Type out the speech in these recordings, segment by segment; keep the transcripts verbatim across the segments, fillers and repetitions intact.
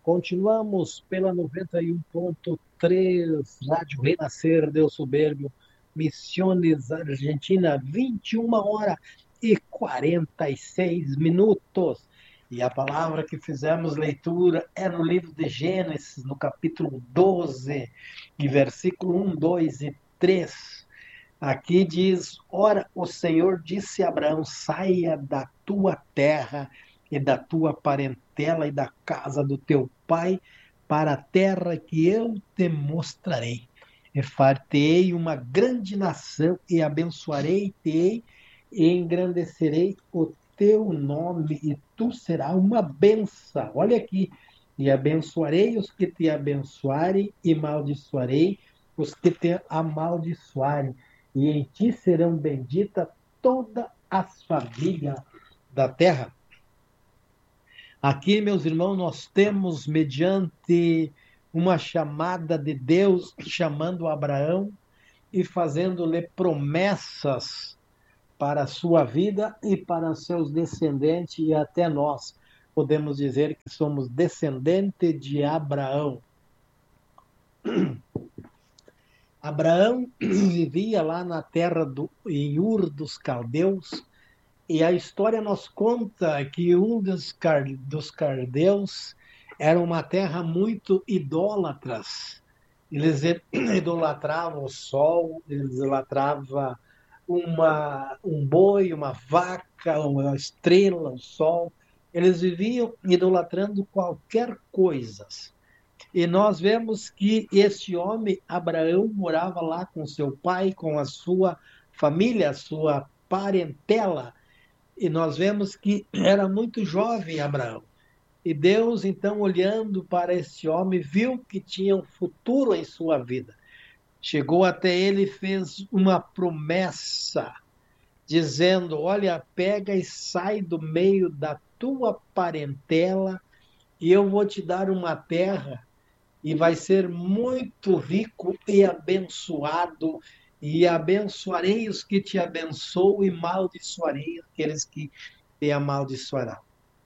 Continuamos pela noventa e um ponto três, Rádio Renascer, Deus Soberbo, Missões Argentina, vinte e uma horas e quarenta e seis minutos. E a palavra que fizemos leitura é no livro de Gênesis, no capítulo doze, e versículo um, dois e três. Aqui diz: Ora, o Senhor disse a Abraão: saia da tua terra e da tua parentela e da casa do teu pai para a terra que eu te mostrarei. E far-te-ei uma grande nação e abençoarei-te e engrandecerei o teu nome e tu serás uma benção. Olha aqui. E abençoarei os que te abençoarem e maldiçoarei os que te amaldiçoarem e em ti serão benditas todas as famílias da terra. Aqui, meus irmãos, nós temos, mediante uma chamada de Deus, chamando Abraão e fazendo-lhe promessas para a sua vida e para seus descendentes, e até nós podemos dizer que somos descendentes de Abraão. Abraão vivia lá na terra do em Ur dos Caldeus, e a história nos conta que um dos, car, dos caldeus era uma terra muito idólatras. Eles idolatravam o sol, eles idolatravam uma, um boi, uma vaca, uma estrela, o sol. Eles viviam idolatrando qualquer coisa. E nós vemos que este homem, Abraão, morava lá com seu pai, com a sua família, a sua parentela. E nós vemos que era muito jovem Abraão. E Deus, então, olhando para esse homem, viu que tinha um futuro em sua vida. Chegou até ele e fez uma promessa, dizendo: olha, pega e sai do meio da tua parentela e eu vou te dar uma terra e vai ser muito rico e abençoado, e abençoarei os que te abençoam e maldiçoarei aqueles que te amaldiçoarão.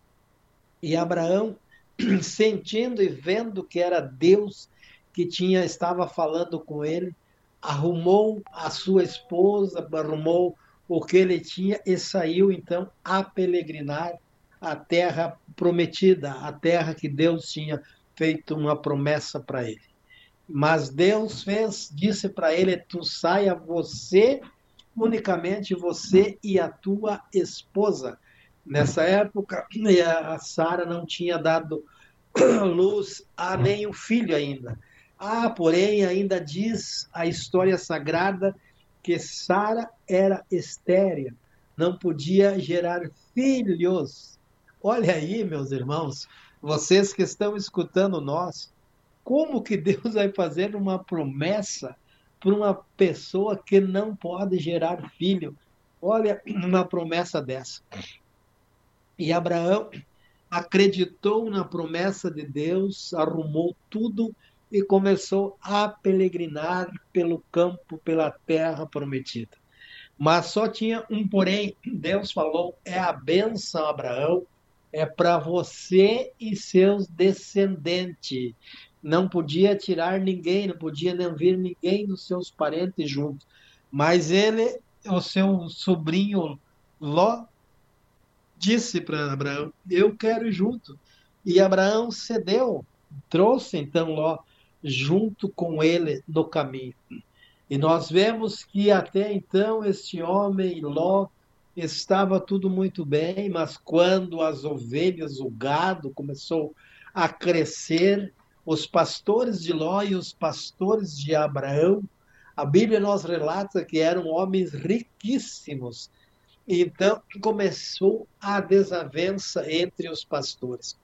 E Abraão, sentindo e vendo que era Deus que tinha estava falando com ele, arrumou a sua esposa, arrumou o que ele tinha e saiu então a peregrinar a terra prometida, a terra que Deus tinha feito uma promessa para ele. Mas Deus fez, disse para ele: tu saia você, unicamente você e a tua esposa. Nessa época, a Sara não tinha dado luz a nenhum filho ainda. Ah, porém, ainda diz a história sagrada que Sara era estéril, não podia gerar filhos. Olha aí, meus irmãos, vocês que estão escutando nós, como que Deus vai fazer uma promessa para uma pessoa que não pode gerar filho? Olha uma promessa dessa. E Abraão acreditou na promessa de Deus, arrumou tudo e começou a peregrinar pelo campo, pela terra prometida. Mas só tinha um porém. Deus falou: é a bênção, Abraão, é para você e seus descendentes. Não podia tirar ninguém, não podia nem vir ninguém dos seus parentes juntos. Mas ele, o seu sobrinho Ló, disse para Abraão: eu quero ir junto. E Abraão cedeu, trouxe então Ló junto com ele no caminho. E nós vemos que até então este homem, Ló, estava tudo muito bem, mas quando as ovelhas, o gado começou a crescer, os pastores de Ló e os pastores de Abraão, a Bíblia nos relata que eram homens riquíssimos. Então começou a desavença entre os pastores.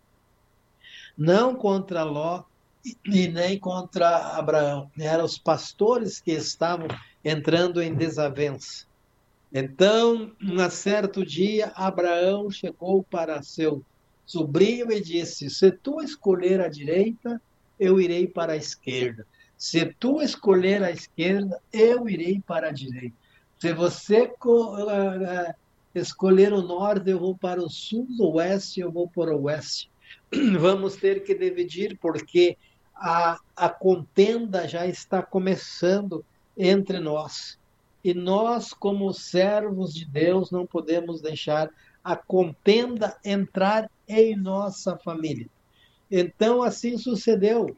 Não contra Ló e nem contra Abraão. Eram os pastores que estavam entrando em desavença. Então, um certo dia, Abraão chegou para seu sobrinho e disse: se tu escolher a direita, eu irei para a esquerda. Se tu escolher a esquerda, eu irei para a direita. Se você escolher o norte, eu vou para o sul, o oeste, eu vou para o oeste. vamos ter que dividir, porque a, a contenda já está começando entre nós. E nós, como servos de Deus, não podemos deixar a contenda entrar em nossa família. Então, assim sucedeu.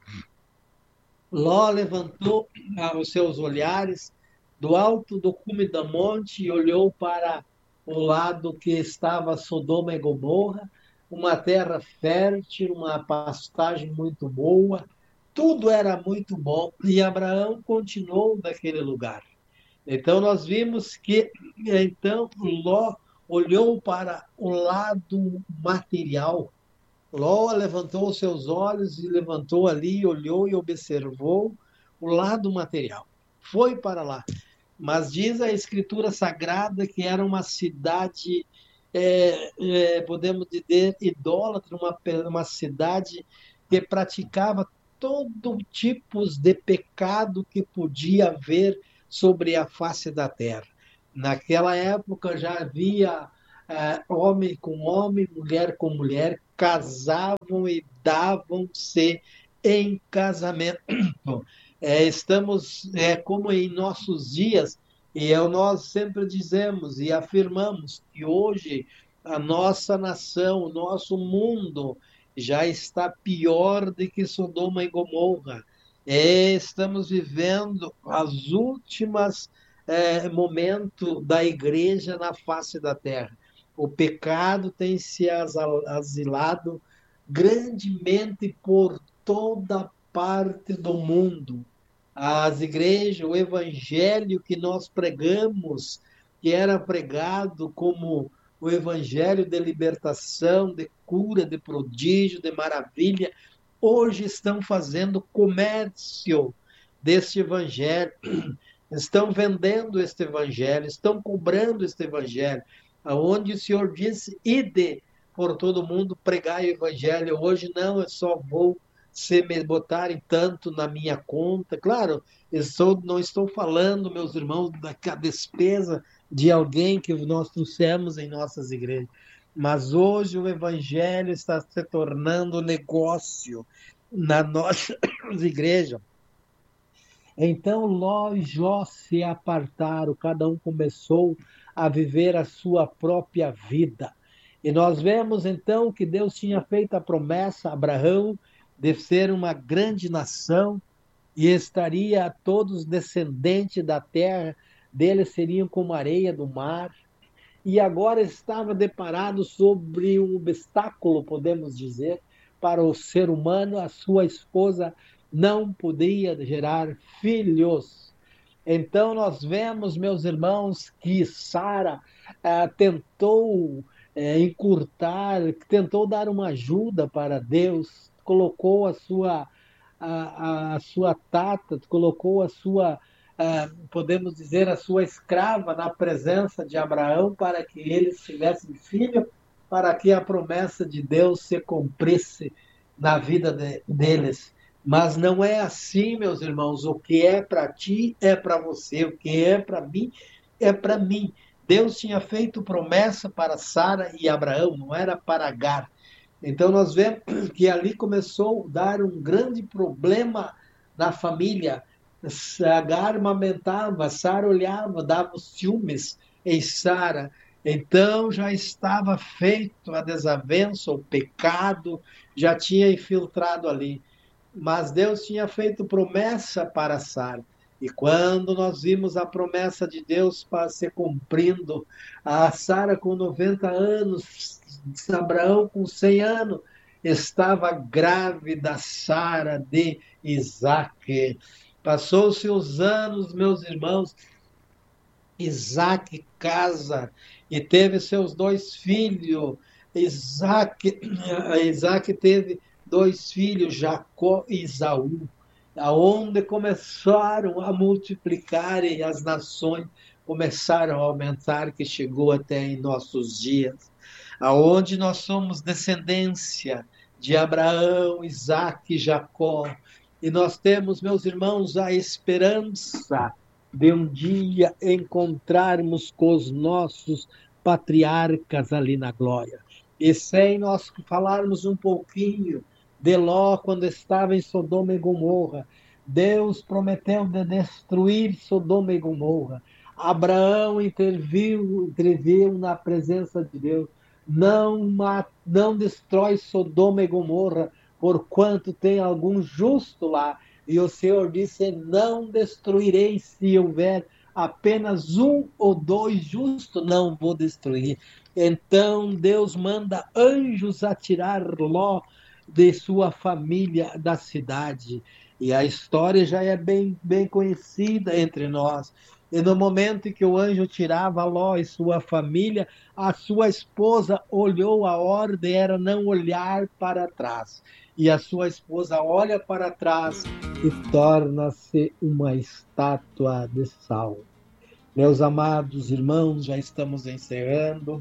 Ló levantou ah, os seus olhares do alto do cume da monte e olhou para o lado que estava Sodoma e Gomorra, uma terra fértil, uma pastagem muito boa, tudo era muito bom, e Abraão continuou naquele lugar. Então nós vimos que então Ló olhou para o lado material. Ló levantou os seus olhos e levantou ali, olhou e observou o lado material. Foi para lá. Mas diz a Escritura Sagrada que era uma cidade, é, é, podemos dizer, idólatra, uma, uma cidade que praticava todo tipo de pecado que podia haver sobre a face da terra. Naquela época já havia é, homem com homem, mulher com mulher, casavam e davam-se em casamento. É, estamos, é, como em nossos dias, e é, nós sempre dizemos e afirmamos que hoje a nossa nação, o nosso mundo já está pior do que Sodoma e Gomorra. É, estamos vivendo as últimas é, momentos da igreja na face da terra. O pecado tem se asilado grandemente por toda parte do mundo. As igrejas, o evangelho que nós pregamos, que era pregado como o evangelho de libertação, de cura, de prodígio, de maravilha, hoje estão fazendo comércio deste evangelho, estão vendendo este evangelho, estão cobrando este evangelho, aonde o Senhor disse, ide por todo mundo pregar o evangelho. Hoje não, eu só vou se me botarem tanto na minha conta. Claro, estou, não estou falando, meus irmãos, da despesa de alguém que nós trouxemos em nossas igrejas. Mas hoje o evangelho está se tornando negócio na nossa igreja. Então Ló e Jó se apartaram, cada um começou a viver a sua própria vida. E nós vemos então que Deus tinha feito a promessa a Abraão de ser uma grande nação e estaria todos descendentes da terra dele seriam como areia do mar. E agora estava deparado sobre um obstáculo, podemos dizer, para o ser humano. A sua esposa não podia gerar filhos. Então nós vemos, meus irmãos, que Sara ah, tentou eh, encurtar, tentou dar uma ajuda para Deus, colocou a sua, a, a sua tata, colocou a sua, ah, podemos dizer, a sua escrava na presença de Abraão para que eles tivessem filho, para que a promessa de Deus se cumprisse na vida de, deles. Mas não é assim, meus irmãos. O que é para ti é para você. O que é para mim é para mim. Deus tinha feito promessa para Sara e Abraão, não era para Agar. Então nós vemos que ali começou a dar um grande problema na família. Agar amamentava, Sara olhava, dava os ciúmes em Sara. Então já estava feito a desavença, o pecado já tinha infiltrado ali. Mas Deus tinha feito promessa para Sara. E quando nós vimos a promessa de Deus para se cumprindo, a Sara com noventa anos, Abraão com cem anos, estava grávida Sara de Isaque. Passou-se os anos, meus irmãos, Isaque casa e teve seus dois filhos. Isaque, Isaque teve dois filhos, Jacó e Esaú, aonde começaram a multiplicar e as nações começaram a aumentar, que chegou até em nossos dias, aonde nós somos descendência de Abraão, Isaque e Jacó, e nós temos, meus irmãos, a esperança de um dia encontrarmos com os nossos patriarcas ali na glória. E sem nós falarmos um pouquinho de Ló quando estava em Sodoma e Gomorra, Deus prometeu de destruir Sodoma e Gomorra. Abraão interviu, interviu na presença de Deus. Não, não destrói Sodoma e Gomorra, porquanto tem algum justo lá. E o Senhor disse: não destruirei se houver apenas um ou dois justos, não vou destruir. Então Deus manda anjos atirar Ló de sua família da cidade. E a história já é bem, bem conhecida entre nós. E no momento em que o anjo tirava Ló e sua família, a sua esposa olhou, a ordem era não olhar para trás. E a sua esposa olha para trás e torna-se uma estátua de sal. Meus amados irmãos, já estamos encerrando.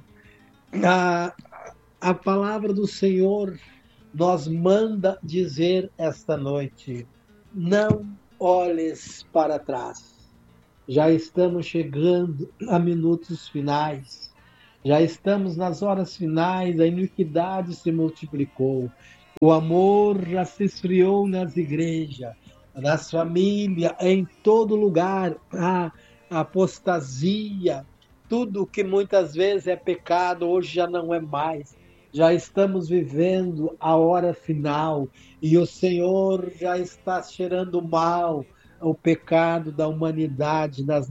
A, a palavra do Senhor nos manda dizer esta noite: não olhes para trás. Já estamos chegando a minutos finais. Já estamos nas horas finais, a iniquidade se multiplicou. O amor já se esfriou nas igrejas, nas famílias, em todo lugar. A apostasia, tudo que muitas vezes é pecado, hoje já não é mais. Já estamos vivendo a hora final e o Senhor já está cheirando mal o pecado da humanidade nas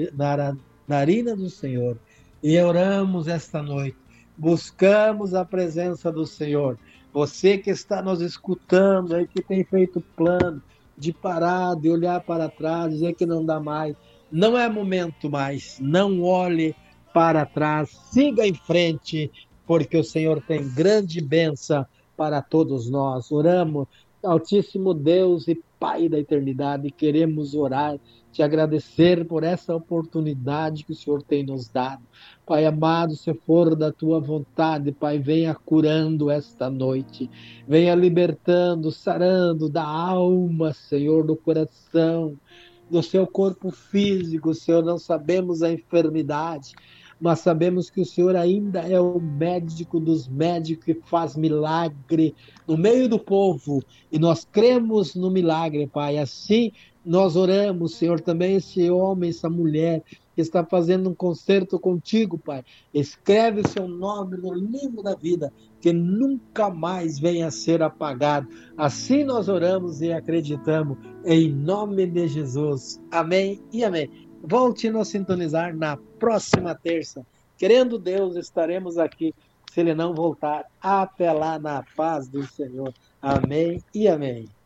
narinas do Senhor. E oramos esta noite, buscamos a presença do Senhor. Você que está nos escutando aí, que tem feito plano de parar, de olhar para trás, dizer que não dá mais, não é momento mais, não olhe para trás, siga em frente, porque o Senhor tem grande bênção para todos nós. Oramos, Altíssimo Deus e Pai da eternidade, queremos orar, te agradecer por essa oportunidade que o Senhor tem nos dado. Pai amado, se for da tua vontade, Pai, venha curando esta noite, venha libertando, sarando da alma, Senhor, do coração, do seu corpo físico. Senhor, não sabemos a enfermidade, mas sabemos que o Senhor ainda é o médico dos médicos que faz milagre no meio do povo, e nós cremos no milagre, Pai. Assim nós oramos, Senhor, também esse homem, essa mulher que está fazendo um concerto contigo, Pai. Escreve o seu nome no livro da vida, que nunca mais venha a ser apagado. Assim nós oramos e acreditamos, em nome de Jesus. Amém e amém. Volte a nos sintonizar na próxima terça. Querendo Deus, estaremos aqui, se Ele não voltar, até lá na paz do Senhor. Amém e amém.